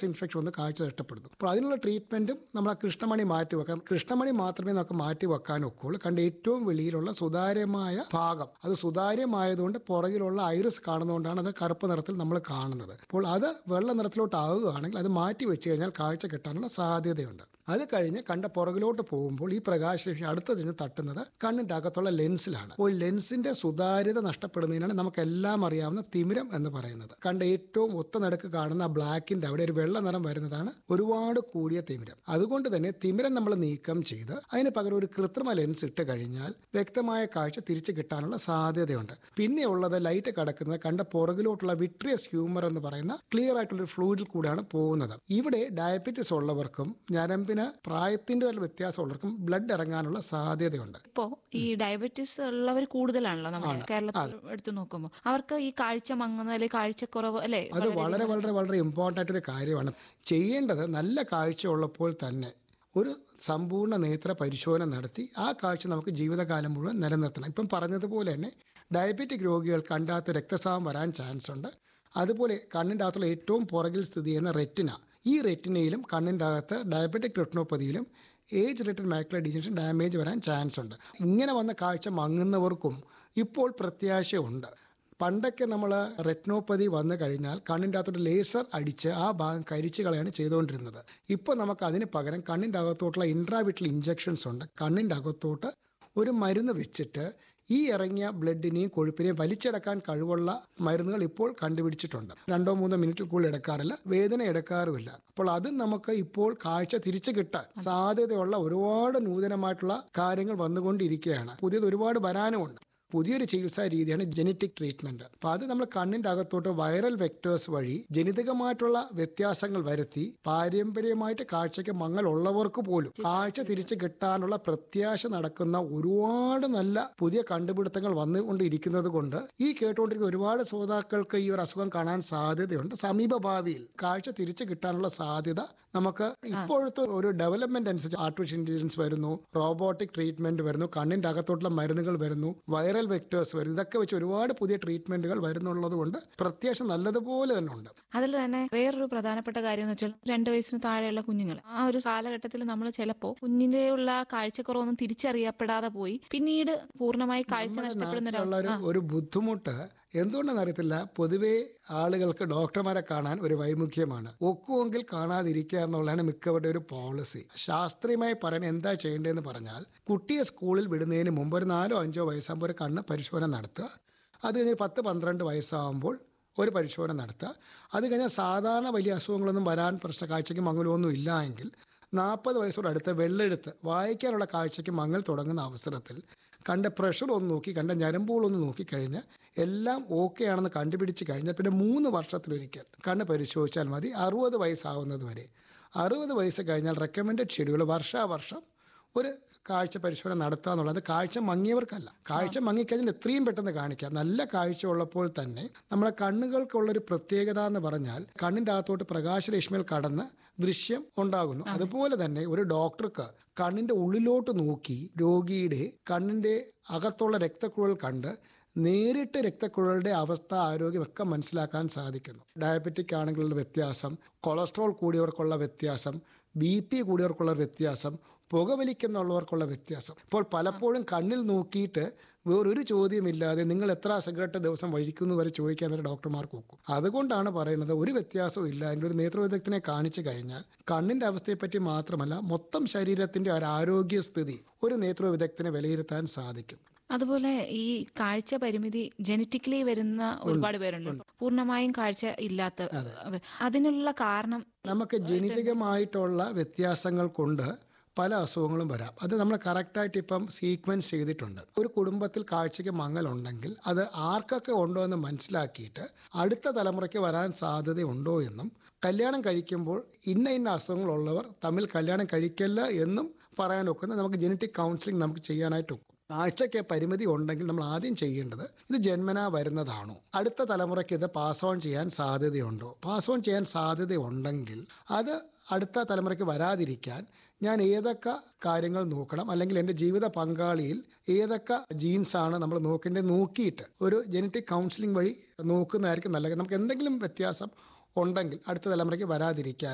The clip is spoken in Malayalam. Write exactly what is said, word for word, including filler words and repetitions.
കോംപ്ലക്സ് ഇൻഫെക്ഷൻ വന്ന് കാഴ്ച നഷ്ടപ്പെടുന്നു. അപ്പോൾ അതിനുള്ള ട്രീറ്റ്മെന്റും നമ്മൾ ആ കൃഷ്ണമണി മാറ്റി വെക്കാം. കൃഷ്ണമണി മാത്രമേ നമുക്ക് മാറ്റി വെക്കാൻ ഒക്കുള്ളൂ. കണ്ട ഏറ്റവും വെളിയിലുള്ള സുതാര്യമായ ഭാഗം, അത് സുതാര്യമായതുകൊണ്ട് പുറകിലുള്ള ഐറിസ് കാണുന്നതുകൊണ്ടാണ് അത് കറുപ്പ് നിറത്തിൽ നമ്മൾ കാണുന്നത്. അപ്പോൾ അത് വെള്ള നിറത്തിലോട്ട് ആവുകയാണെങ്കിൽ അത് മാറ്റി വെച്ച് കഴിഞ്ഞാൽ കാഴ്ച കിട്ടാനുള്ള സാധ്യതയുണ്ട്. അത് കഴിഞ്ഞ് കണ്ട പുറകിലോട്ട് പോകുമ്പോൾ ഈ പ്രകാശരശ്മി അടുത്ത് ചെന്ന് തട്ടുന്നത് കണ്ണിന്റെ അകത്തുള്ള ലെൻസിലാണ്. അപ്പോൾ ലെൻസിന്റെ സുതാര്യത നഷ്ടപ്പെടുന്നതിനാണ് നമുക്കെല്ലാം അറിയാവുന്ന തിമിരം എന്ന് പറയുന്നത്. കണ്ട ഏറ്റവും ഒത്തനടുക്ക് കാണുന്ന ബ്ലാക്കിന്റെ അവിടെ ഒരു വെള്ള നിറം വരുന്നതാണ് ഒരുപാട് കൂടിയ തിമിരം. അതുകൊണ്ട് തന്നെ തിമിരം നമ്മൾ നീക്കം ചെയ്ത് അതിന് പകരം ഒരു കൃത്രിമ ലെൻസ് ഇട്ട് കഴിഞ്ഞാൽ വ്യക്തമായ കാഴ്ച തിരിച്ചു കിട്ടാനുള്ള സാധ്യതയുണ്ട്. പിന്നെയുള്ളത് ലൈറ്റ് കടക്കുന്നത് കണ്ട പുറകിലോട്ടുള്ള വിട്രിയസ് ഹ്യൂമർ എന്ന് പറയുന്ന ക്ലിയർ ആയിട്ടുള്ള ഒരു ഫ്ലൂയിഡിൽ കൂടെയാണ് പോകുന്നത്. ഇവിടെ ഡയബറ്റിസ് ഉള്ളവർക്കും ഞരമ്പ് പ്രായത്തിന്റെ വ്യത്യാസമുള്ളവർക്കും ബ്ലഡ് ഇറങ്ങാനുള്ള സാധ്യതയുണ്ട്. ഇപ്പോ ഈ ഡയബറ്റീസ് ഉള്ളവർ കൂടുതലാണല്ലോ നമ്മുടെ കേരളത്തിൽ എടുത്തു നോക്കുമ്പോൾ. അവർക്ക് ഈ കാഴ്ച മങ്ങുന്ന അല്ലെങ്കിൽ കാഴ്ചക്കുറവ് അല്ലെ, അത് വളരെ വളരെ വളരെ ഇമ്പോർട്ടന്റ് ആയിട്ടൊരു കാര്യമാണ്. ചെയ്യേണ്ടത് നല്ല കാഴ്ച ഉള്ളപ്പോൾ തന്നെ ഒരു സമ്പൂർണ്ണ നേത്ര പരിശോധന നടത്തി ആ കാഴ്ച നമുക്ക് ജീവിതകാലം മുഴുവൻ നിലനിർത്തണം. ഇപ്പം പറഞ്ഞതുപോലെ തന്നെ ഡയബറ്റിക് രോഗികൾക്ക് കണ്ടാത്ത രക്തസ്രാവം വരാൻ ചാൻസ് ഉണ്ട്. അതുപോലെ കണ്ണിൻ്റെ അകത്തുള്ള ഏറ്റവും പുറകിൽ സ്ഥിതി ചെയ്യുന്ന റെറ്റിന, ഈ റെറ്റിനയിലും കണ്ണിൻ്റെ അകത്ത് diabetic റെറ്റിനോപ്പതിയിലും age related macular degeneration damage വരാൻ ചാൻസ് ഉണ്ട്. ഇങ്ങനെ വന്ന കാഴ്ച മങ്ങുന്നവർക്കും ഇപ്പോൾ പ്രത്യാശയുണ്ട്. പണ്ടൊക്കെ നമ്മൾ റെറ്റിനോപ്പതി വന്നു കഴിഞ്ഞാൽ കണ്ണിൻ്റെ അകത്തോട്ട് ലേസർ അടിച്ച് ആ ഭാഗം കരിച്ചു കളയാണ് ചെയ്തുകൊണ്ടിരുന്നത്. ഇപ്പോൾ നമുക്ക് അതിന് പകരം കണ്ണിൻ്റെ അകത്തോട്ടുള്ള ഇൻട്രാവിട്രൽ ഇഞ്ചക്ഷൻസ് ഉണ്ട്. കണ്ണിൻ്റെ അകത്തോട്ട് ഒരു മരുന്ന് വെച്ചിട്ട് ഈ ഇറങ്ങിയ ബ്ലഡിനെയും കൊഴുപ്പിനെയും വലിച്ചെടുക്കാൻ കഴിവുള്ള മരുന്നുകൾ ഇപ്പോൾ കണ്ടുപിടിച്ചിട്ടുണ്ട്. രണ്ടോ മൂന്നോ മിനിറ്റ് കൂടുതൽ എടുക്കാറില്ല, വേദന എടുക്കാറുമില്ല. അപ്പോൾ അത് നമുക്ക് ഇപ്പോൾ കാഴ്ച തിരിച്ചു കിട്ടാൻ സാധ്യതയുള്ള ഒരുപാട് നൂതനമായിട്ടുള്ള കാര്യങ്ങൾ വന്നുകൊണ്ടിരിക്കുകയാണ്. പുതിയത് ഒരുപാട് വരാനുമുണ്ട്. പുതിയൊരു ചികിത്സാ രീതിയാണ് ജനറ്റിക് ട്രീറ്റ്മെന്റ്. അപ്പൊ അത് നമ്മൾ കണ്ണിന്റെ അകത്തോട്ട് വൈറൽ വെക്ടേഴ്സ് വഴി ജനിതകമായിട്ടുള്ള വ്യത്യാസങ്ങൾ വരുത്തി പാരമ്പര്യമായിട്ട് കാഴ്ചയ്ക്ക് മങ്ങൽ ഉള്ളവർക്ക് പോലും കാഴ്ച തിരിച്ചു കിട്ടാനുള്ള പ്രത്യാശ നടക്കുന്ന ഒരുപാട് നല്ല പുതിയ കണ്ടുപിടുത്തങ്ങൾ വന്നുകൊണ്ടിരിക്കുന്നത് കൊണ്ട് ഈ കേട്ടുകൊണ്ടിരിക്കുന്ന ഒരുപാട് ശ്രോതാക്കൾക്ക് ഈ ഒരു അസുഖം കാണാൻ സാധ്യതയുണ്ട്. സമീപ ഭാവിയിൽ കാഴ്ച തിരിച്ചു കിട്ടാനുള്ള സാധ്യത നമുക്ക് ഇപ്പോഴത്തെ ഒരു ഡെവലപ്മെന്റ് അനുസരിച്ച് ആർട്ടിഫിഷ്യൽ ഇന്റലിജൻസ് വരുന്നു, റോബോട്ടിക് ട്രീറ്റ്മെന്റ് വരുന്നു, കണ്ണിന്റെ അകത്തോട്ടുള്ള മരുന്നുകൾ വരുന്നു, വൈറൽ വെക്ടേഴ്സ് വരും. ഇതൊക്കെ വെച്ച് ഒരുപാട് പുതിയ ട്രീറ്റ്മെന്റുകൾ വരുന്നുള്ളത് കൊണ്ട് പ്രത്യാശ നല്ലതുപോലെ തന്നെ ഉണ്ട്. അതിൽ തന്നെ വേറൊരു പ്രധാനപ്പെട്ട കാര്യം എന്ന് വെച്ചാൽ രണ്ട് വയസ്സിന് താഴെയുള്ള കുഞ്ഞുങ്ങൾ, ആ ഒരു കാലഘട്ടത്തിൽ നമ്മൾ ചിലപ്പോൾ കുഞ്ഞിന്റെ ഉള്ള കാഴ്ചക്കുറവൊന്നും തിരിച്ചറിയപ്പെടാതെ പോയി പിന്നീട് പൂർണ്ണമായി കാഴ്ച നഷ്ടപ്പെടുന്ന ഒരു ബുദ്ധിമുട്ട് എന്തുകൊണ്ടെന്ന് അറിയത്തില്ല. പൊതുവെ ആളുകൾക്ക് ഡോക്ടർമാരെ കാണാൻ ഒരു വൈമുഖ്യമാണ്. ഒക്കുമെങ്കിൽ കാണാതിരിക്കുക എന്നുള്ളതാണ് മിക്കവരുടെ ഒരു പോളിസി. ശാസ്ത്രീയമായി പറയാൻ എന്താ ചെയ്യേണ്ടതെന്ന് പറഞ്ഞാൽ കുട്ടിയെ സ്കൂളിൽ വിടുന്നതിന് മുമ്പ് ഒരു നാലോ അഞ്ചോ വയസ്സാകുമ്പോൾ ഒരു കണ്ണ് പരിശോധന നടത്തുക. അത് കഴിഞ്ഞ് പത്ത് പന്ത്രണ്ട് വയസ്സാകുമ്പോൾ ഒരു പരിശോധന നടത്തുക. അത് കഴിഞ്ഞാൽ സാധാരണ വലിയ അസുഖങ്ങളൊന്നും വരാൻ പ്രശ്ന കാഴ്ചയ്ക്ക് മങ്ങലൊന്നും ഇല്ല എങ്കിൽ നാൽപ്പത് വയസ്സോട് അടുത്ത് വെള്ളെടുത്ത് വായിക്കാനുള്ള കാഴ്ചയ്ക്ക് മങ്ങൽ തുടങ്ങുന്ന അവസരത്തിൽ കണ്ട പ്രഷർ ഒന്ന് നോക്കി, കണ്ട ഞരമ്പുകളൊന്ന് നോക്കിക്കഴിഞ്ഞാൽ എല്ലാം ഓക്കെ ആണെന്ന് കണ്ടുപിടിച്ച് കഴിഞ്ഞാൽ പിന്നെ മൂന്ന് വർഷത്തിലൊരിക്കൽ കണ്ണ് പരിശോധിച്ചാൽ മതി, അറുപത് വയസ്സാവുന്നത് വരെ. അറുപത് വയസ്സ് കഴിഞ്ഞാൽ റെക്കമെൻഡഡ് ഷെഡ്യൂൾ വർഷാവർഷം ഒരു കാഴ്ച പരിശോധന നടത്തുക എന്നുള്ളത് കാഴ്ച മങ്ങിയവർക്കല്ല. കാഴ്ച മങ്ങിക്കഴിഞ്ഞാൽ എത്രയും പെട്ടെന്ന് കാണിക്കുക. നല്ല കാഴ്ച ഉള്ളപ്പോൾ തന്നെ നമ്മളെ കണ്ണുകൾക്കുള്ളൊരു പ്രത്യേകത എന്ന് പറഞ്ഞാൽ കണ്ണിൻ്റെ അകത്തോട്ട് പ്രകാശരശ്മികൾ കടന്ന് ദൃശ്യം ഉണ്ടാകുന്നു. അതുപോലെ തന്നെ ഒരു ഡോക്ടർക്ക് കണ്ണിന്റെ ഉള്ളിലോട്ട് നോക്കി രോഗിയുടെ കണ്ണിന്റെ അകത്തുള്ള രക്തക്കുഴൽ കണ്ട് നേരിട്ട് രക്തക്കുഴലുടെ അവസ്ഥ ആരോഗ്യമൊക്കെ മനസ്സിലാക്കാൻ സാധിക്കുന്നു. ഡയബറ്റിക് ആണെങ്കിലുള്ള വ്യത്യാസം, കൊളസ്ട്രോൾ കൂടിയവർക്കുള്ള വ്യത്യാസം, ബി പി കൂടിയവർക്കുള്ള വ്യത്യാസം, പുകവലിക്കുന്നുള്ളവർക്കുള്ള വ്യത്യാസം. ഇപ്പോൾ പലപ്പോഴും കണ്ണിൽ നോക്കിയിട്ട് വേറൊരു ചോദ്യമില്ലാതെ നിങ്ങൾ എത്ര സിഗരറ്റ് ദിവസം വലിക്കുന്നു വരെ ചോദിക്കാൻ വരെ ഡോക്ടർമാർക്ക് നോക്കും. അതുകൊണ്ടാണ് പറയുന്നത് ഒരു വ്യത്യാസവും ഇല്ല എങ്കിൽ ഒരു നേത്രവിദഗ്ധനെ കാണിച്ചു കഴിഞ്ഞാൽ കണ്ണിന്റെ അവസ്ഥയെപ്പറ്റി മാത്രമല്ല മൊത്തം ശരീരത്തിന്റെ ഒരു ആരോഗ്യസ്ഥിതി ഒരു നേത്രവിദഗ്ധനെ വിലയിരുത്താൻ സാധിക്കും. അതുപോലെ ഈ കാഴ്ച പരിമിതി ജനറ്റിക്കലി വരുന്ന ഒരുപാട് പേരുണ്ട്, പൂർണ്ണമായും കാഴ്ച ഇല്ലാത്ത. അതിനുള്ള കാരണം നമുക്ക് ജനിതകമായിട്ടുള്ള വ്യത്യാസങ്ങൾ കൊണ്ട് പല അസുഖങ്ങളും വരാം. അത് നമ്മൾ കറക്റ്റായിട്ട് ഇപ്പം സീക്വൻസ് ചെയ്തിട്ടുണ്ട്. ഒരു കുടുംബത്തിൽ കാഴ്ചയ്ക്ക് മങ്ങലുണ്ടെങ്കിൽ അത് ആർക്കൊക്കെ ഉണ്ടോ എന്ന് മനസ്സിലാക്കിയിട്ട് അടുത്ത തലമുറയ്ക്ക് വരാൻ സാധ്യതയുണ്ടോ എന്നും കല്യാണം കഴിക്കുമ്പോൾ ഇന്ന ഇന്ന അസുഖങ്ങളുള്ളവർ തമ്മിൽ കല്യാണം കഴിക്കല്ല എന്നും പറയാനൊക്കുന്ന നമുക്ക് ജനറ്റിക് കൗൺസിലിംഗ് നമുക്ക് ചെയ്യാനായിട്ട് ഒക്കും. കാഴ്ചയ്ക്ക് പരിമിതി ഉണ്ടെങ്കിൽ നമ്മൾ ആദ്യം ചെയ്യേണ്ടത് ഇത് ജന്മനാ വരുന്നതാണോ, അടുത്ത തലമുറയ്ക്ക് ഇത് പാസ് ഓൺ ചെയ്യാൻ സാധ്യതയുണ്ടോ. പാസ് ഓൺ ചെയ്യാൻ സാധ്യതയുണ്ടെങ്കിൽ അത് അടുത്ത തലമുറയ്ക്ക് വരാതിരിക്കാൻ ഞാൻ ഏതൊക്കെ കാര്യങ്ങൾ നോക്കണം, അല്ലെങ്കിൽ എൻ്റെ ജീവിത പങ്കാളിയിൽ ഏതൊക്കെ ജീൻസാണ് നമ്മൾ നോക്കേണ്ടത് നോക്കിയിട്ട് ഒരു ജനറ്റിക് കൗൺസിലിംഗ് വഴി നോക്കുന്നതായിരിക്കും നല്ലത്. നമുക്ക് എന്തെങ്കിലും വ്യത്യാസം ഉണ്ടെങ്കിൽ അടുത്ത തലമുറയ്ക്ക് വരാതിരിക്കാൻ